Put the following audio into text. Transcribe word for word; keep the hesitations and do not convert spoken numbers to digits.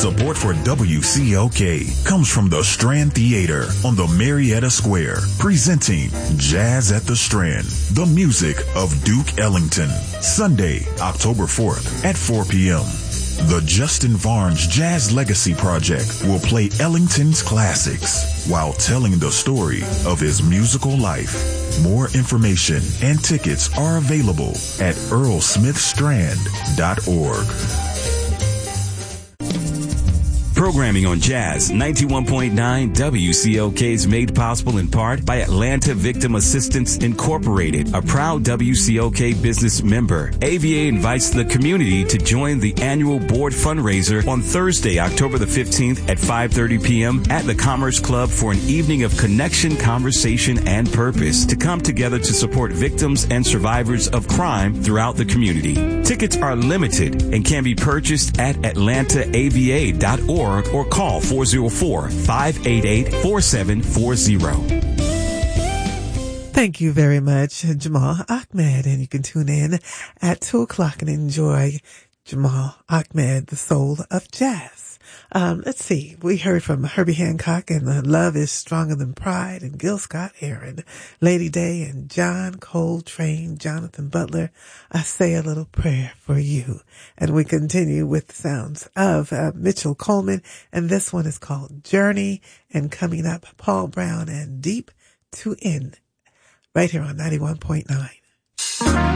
Support for W C L K comes from the Strand Theater on the Marietta Square, presenting Jazz at the Strand, the music of Duke Ellington, Sunday, October fourth at four p.m. The Justin Barnes Jazz Legacy Project will play Ellington's classics while telling the story of his musical life. More information and tickets are available at earl smith strand dot org. Programming on Jazz ninety-one point nine W C L K is made possible in part by Atlanta Victim Assistance Incorporated, a proud W C L K business member. A V A invites the community to join the annual board fundraiser on Thursday, October the fifteenth at five thirty p.m. at the Commerce Club for an evening of connection, conversation, and purpose to come together to support victims and survivors of crime throughout the community. Tickets are limited and can be purchased at atlanta a v a dot org or call four oh four, five eight eight, four seven four zero. Thank you very much, Jamal Ahmed. And you can tune in at two o'clock and enjoy Jamal Ahmed, the soul of jazz. Um, let's see. We heard from Herbie Hancock and the Love is Stronger Than Pride, and Gil Scott-Heron, Lady Day, and John Coltrane, Jonathan Butler. I Say a Little Prayer for You. And we continue with the sounds of uh, Mitchell Coleman, and this one is called Journey. And coming up, Paul Brown and Deep to End, right here on ninety-one point nine.